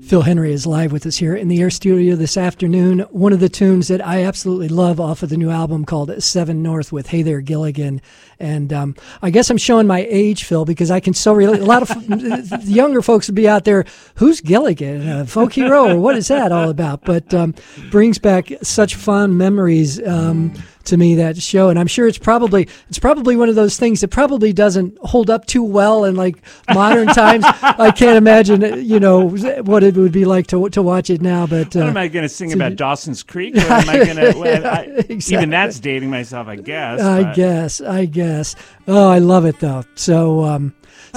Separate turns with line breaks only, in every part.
Phil Henry is live with us here in the Air Studio this afternoon. One of the tunes that I absolutely love off of the new album called 7 North with Hey There Gilligan. And I guess I'm showing my age, Phil, because I can so relate. A lot of the younger folks would be out there, who's Gilligan? A folk hero, or what is that all about? But brings back such fond memories to me, that show. And I'm sure it's probably one of those things that probably doesn't hold up too well in like modern times. I can't imagine, what it would be like to watch it now. But
what am I going to sing about Dawson's Creek? Or am I going to?
Exactly.
Even that's dating myself, I guess.
I guess. Oh, I love it though. So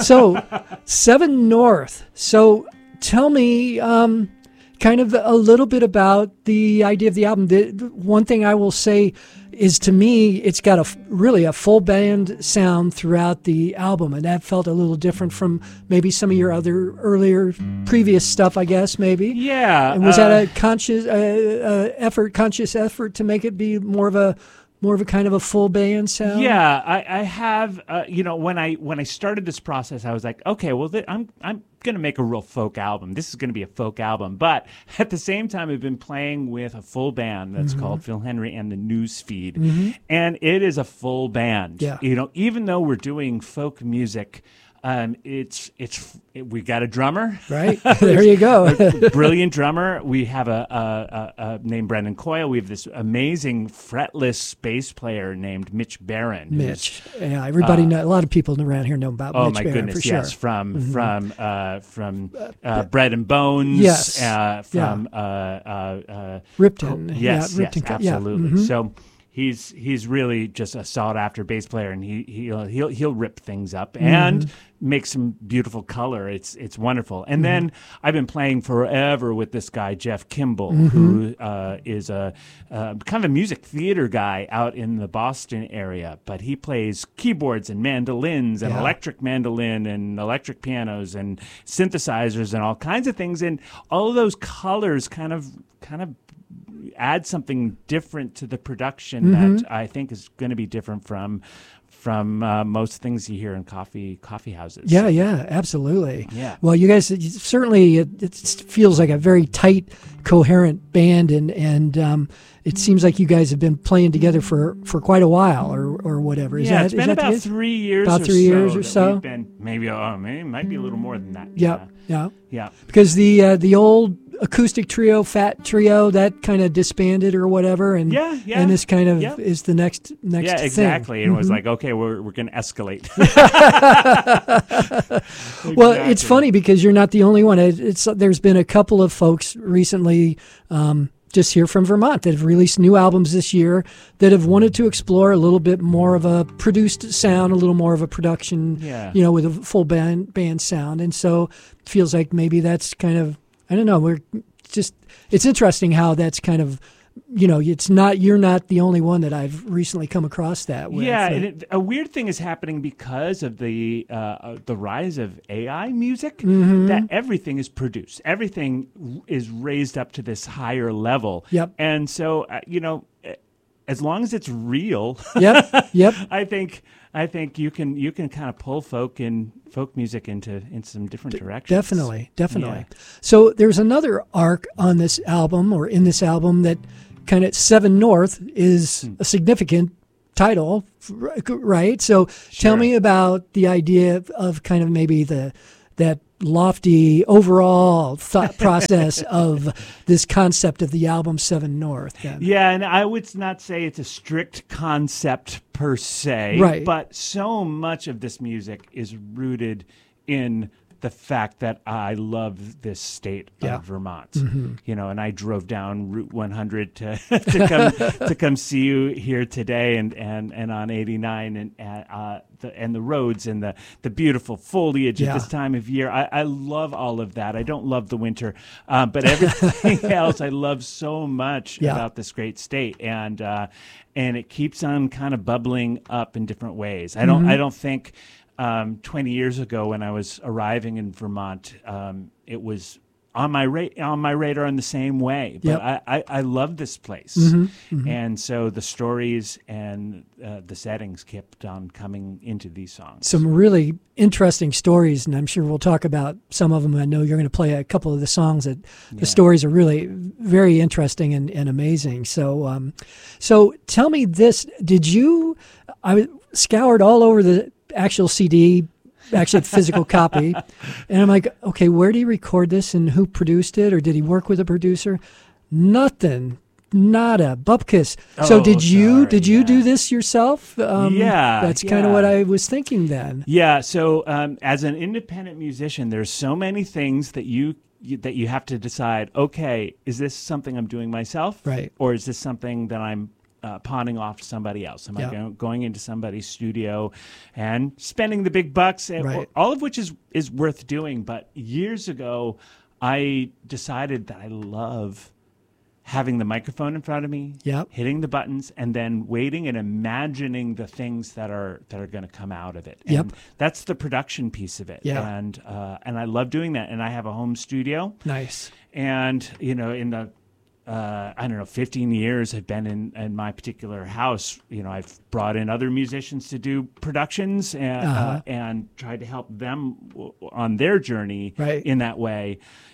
7 North. So tell me, kind of a little bit about the idea of the album. One thing I will say is, to me, it's got a full band sound throughout the album, and that felt a little different from maybe some of your other previous stuff, I guess, maybe.
Yeah.
And was that a conscious effort to make it be more of a kind of a full band sound?
Yeah, I have. When I started this process, I was like, okay, well, I'm going to make a real folk album. This is going to be a folk album. But at the same time, I've been playing with a full band that's called Phil Henry and the Newsfeed, and it is a full band.
Yeah.
Even though we're doing folk music. We got a drummer,
right? There you go.
A brilliant drummer. We have a named Brendan Coyle. We have this amazing fretless bass player named Mitch Barron.
Mitch, yeah, everybody know. A lot of people around here know about Mitch Barron.
Oh my goodness,
for sure.
yes, from Bread and Bones.
Yes,
from
Ripton.
Yes,
yeah, Ripton,
absolutely. So. He's really just a sought after bass player, and he'll rip things up and make some beautiful color. It's wonderful. And then I've been playing forever with this guy Jeff Kimball, who is a kind of a music theater guy out in the Boston area, but he plays keyboards and mandolins and electric mandolin and electric pianos and synthesizers and all kinds of things, and all of those colors kind of add something different to the production that I think is going to be different from most things you hear in coffee houses.
Yeah, absolutely.
Yeah.
Well, you guys certainly it feels like a very tight, coherent band, and it seems like you guys have been playing together for quite a while, or whatever.
It's been about 3 years.
About 3 years or so.
We've been maybe it might be a little more than that.
Yeah. Because the old acoustic trio, Fat Trio, that kind of disbanded or whatever, and and this kind of is the next thing.
Yeah, exactly. And it was like, okay, we're going to escalate.
Well, it's funny because you're not the only one. There's been a couple of folks recently. Just here from Vermont that have released new albums this year that have wanted to explore a little bit more of a produced sound, a little more of a production, with a full band sound. And so it feels like maybe that's kind of, I don't know, it's interesting how that's kind of, you're not the only one that I've recently come across that with.
Yeah, and a weird thing is happening because of the rise of AI music, that everything is produced. Everything is raised up to this higher level.
Yep.
And so, as long as it's real,
yep.
I think you can kind of pull folk music into some different directions.
Definitely.
Yeah.
So there's another arc on this album, or in this album, that kind of 7 North is a significant title, right? So tell me about the idea of kind of maybe that lofty overall thought process of this concept of the album 7 North.
Yeah, and I would not say it's a strict concept per se,
right?
But so much of this music is rooted in the fact that I love this state of Vermont, and I drove down Route 100 to come see you here today, and on 89 and the roads and the beautiful foliage at this time of year. I love all of that. I don't love the winter, but everything else I love so much about this great state, and it keeps on kind of bubbling up in different ways. I don't think. 20 years ago when I was arriving in Vermont, it was on my radar in the same way. But I love this place, and so the stories and the settings kept on coming into these songs.
Some really interesting stories, and I'm sure we'll talk about some of them. I know you're going to play a couple of the songs that the stories are really very interesting and amazing. So, so tell me this: I scoured all over the actual CD. Actually, physical copy, and I'm like, okay, where did he record this, and who produced it, or did he work with a producer? Nothing, nada, bupkis. So did you do this yourself? That's kind of what I was thinking then.
Yeah. So as an independent musician, there's so many things that you have to decide. Okay, is this something I'm doing myself,
right,
or is this something that I'm pawning off to somebody else? Am I going into somebody's studio and spending the big bucks, all of which is worth doing. But years ago, I decided that I love having the microphone in front of me, hitting the buttons, and then waiting and imagining the things that are going to come out of it. And that's the production piece of it. And I love doing that. And I have a home studio.
Nice.
And in the I don't know, 15 years I've been in my particular house. I've brought in other musicians to do productions and tried to help them on their journey in that way.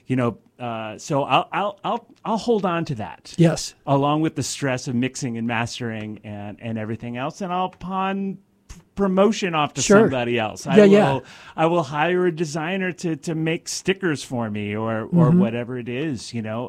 So I'll hold on to that.
Yes.
Along with the stress of mixing and mastering and everything else, and I'll pawn promotion off to somebody else. I will hire a designer to make stickers for me or whatever it is,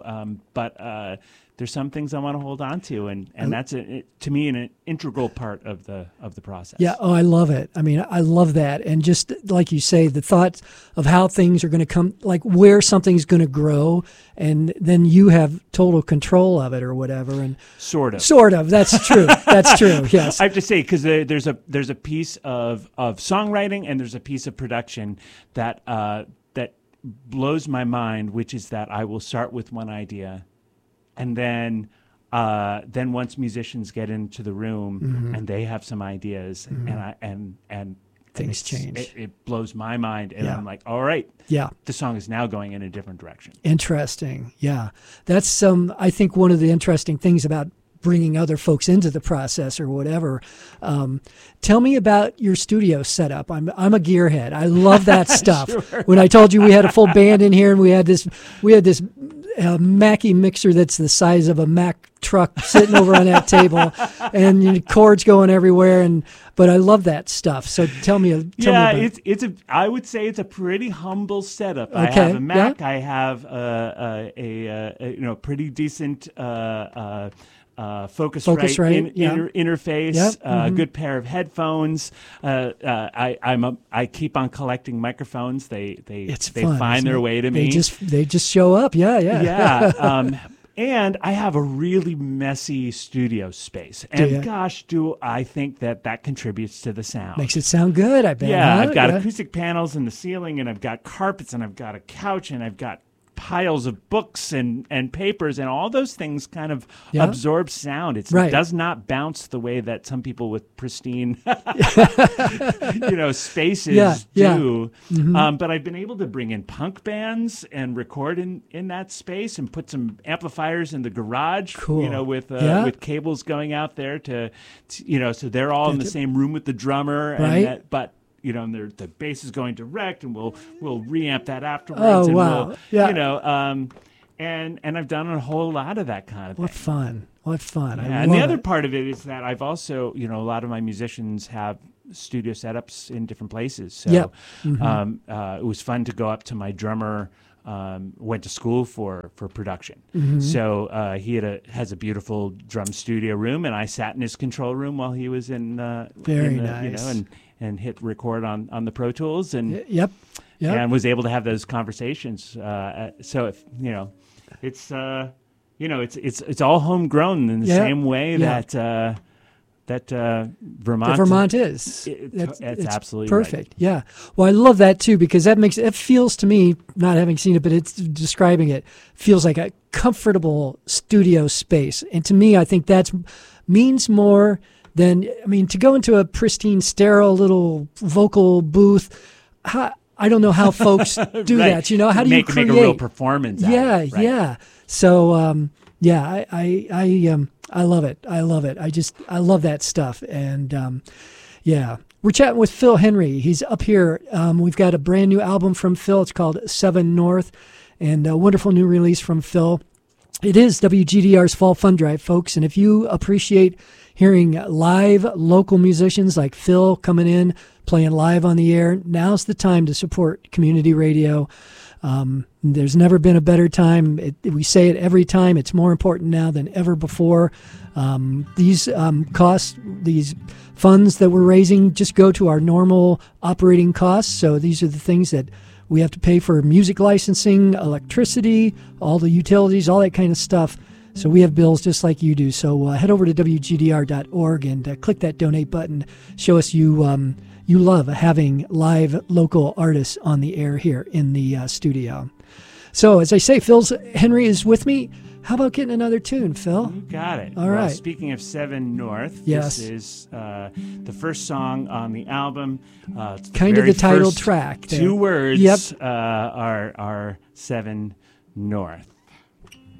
but there's some things I want to hold on to, and that's to me an integral part of the process.
Yeah. Oh, I love it. I mean, I love that. And just like you say, the thoughts of how things are going to come, like where something's going to grow, and then you have total control of it or whatever. And sort of. That's true. That's true. Yes.
I have to say, because there's a piece of songwriting and there's a piece of production that blows my mind, which is that I will start with one idea. And then once musicians get into the room and they have some ideas and
things change,
it blows my mind, and I'm like, all right, the song is now going in a different direction.
Interesting. Yeah, that's I think one of the interesting things about bringing other folks into the process or whatever. Tell me about your studio setup. I'm a gearhead. I love that stuff. Sure. When I told you we had a full band in here and we had this Mackie mixer that's the size of a Mack truck sitting over on that table, and chords going everywhere. But I love that stuff. So tell me about
it. I would say it's a pretty humble setup.
Okay.
I have a Mac. I have a pretty decent Focusrite interface, good pair of headphones. I keep on collecting microphones. They find their way to me.
They just show up. Yeah.
And I have a really messy studio space. And gosh, do I think that contributes to the sound.
Makes it sound good, I bet.
Yeah, I've got acoustic panels in the ceiling, and I've got carpets, and I've got a couch, and I've got piles of books and papers, and all those things kind of absorb sound. It does not bounce the way that some people with pristine spaces do. But I've been able to bring in punk bands and record in that space and put some amplifiers in the garage, with cables going out there to so they're all in the same room with the drummer, and the bass is going direct, and we'll reamp that afterwards.
Oh, wow.
And I've done a whole lot of that kind of thing.
What fun.
Yeah, and the other part of it is that I've also, a lot of my musicians have studio setups in different places. So it was fun to go up to my drummer. Went to school for production. So he has a beautiful drum studio room, and I sat in his control room while he was
nice.
And hit record on the Pro Tools, and
and
was able to have those conversations. So if it's all homegrown in the same way that Vermont
is.
It's absolutely
perfect.
Right.
Yeah. Well, I love that too, because it feels to me, not having seen it, but it's describing it, feels like a comfortable studio space. And to me, I think that means more than, to go into a pristine, sterile little vocal booth. I don't know how folks do
Right.
that. You know, how do
make
you create
a real performance? out
Yeah,
of it, right?
yeah. So, yeah, I love it. I love it. I love that stuff. And yeah, we're chatting with Phil Henry. He's up here. We've got a brand new album from Phil. It's called 7 North, and a wonderful new release from Phil. It is WGDR's Fall Fun Drive, folks. And if you appreciate hearing live local musicians like Phil coming in, playing live on the air, now's the time to support community radio. There's never been a better time. We say it every time. It's more important now than ever before. These costs, these funds that we're raising just go to our normal operating costs. So these are the things that we have to pay for: music licensing, electricity, all the utilities, all that kind of stuff. So we have bills just like you do. So head over to WGDR.org and click that donate button. Show us you love having live local artists on the air here in the studio. So as I say, Phil Henry is with me. How about getting another tune, Phil?
You got it.
All right.
Speaking of 7 North,
Yes.
this is the first song on the album. It's
Kind of
very
the title
first
track there.
Two words
Yep.
are 7 North.